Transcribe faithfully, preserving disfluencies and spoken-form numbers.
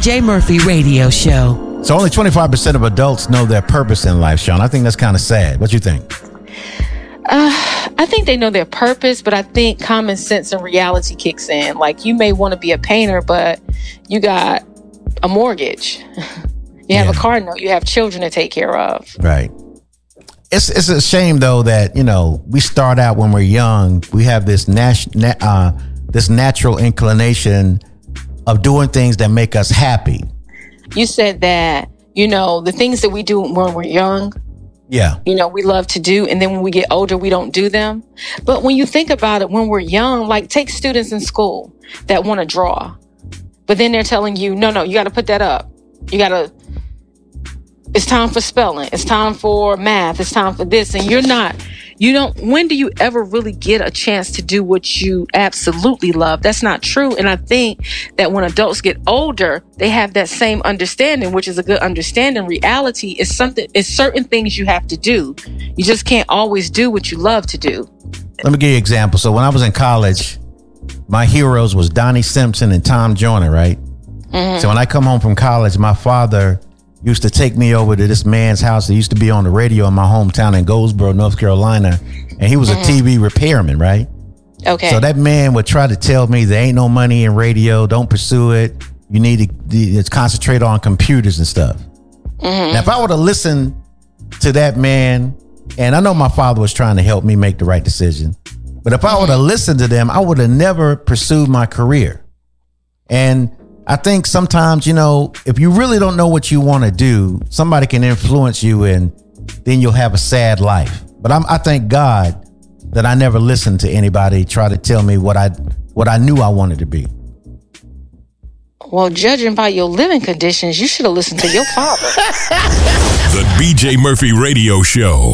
J Murphy Radio Show. So only twenty-five percent of adults know their purpose in life, Sean. I think that's kind of sad. What you think? Uh, I think they know their purpose, but I think common sense and reality kicks in. Like, you may want to be a painter, but you got a mortgage. You have yeah. a car note. You have children to take care of. Right. It's it's a shame, though, that, you know, we start out when we're young. We have this nat- nat- uh, this natural inclination of doing things that make us happy. You said that, you know, the things that we do when we're young, yeah, you know, we love to do. And then when we get older, we don't do them. But when you think about it, when we're young, like, take students in school that want to draw. But then they're telling you, no, no, you got to put that up. You got to. It's time for spelling. It's time for math. It's time for this. And you're not, you don't, when do you ever really get a chance to do what you absolutely love? That's not true. And I think that when adults get older, they have that same understanding, which is a good understanding. Reality is something, it's certain things you have to do. You just can't always do what you love to do. Let me give you an example. So when I was in college, my heroes was Donnie Simpson and Tom Joyner, right? Mm-hmm. So when I come home from college, my father used to take me over to this man's house that used to be on the radio in my hometown in Goldsboro, North Carolina. And he was mm-hmm. a T V repairman, right? Okay. So that man would try to tell me there ain't no money in radio. Don't pursue it. You need to, to concentrate on computers and stuff. Mm-hmm. Now, if I would have listened to that man, and I know my father was trying to help me make the right decision, but if I would have listened to them, I would have never pursued my career. And I think sometimes, you know, if you really don't know what you want to do, somebody can influence you and then you'll have a sad life. But I'm, I thank God that I never listened to anybody try to tell me what I what I knew I wanted to be. Well, judging by your living conditions, you should have listened to your father. The B J Murphy Radio Show.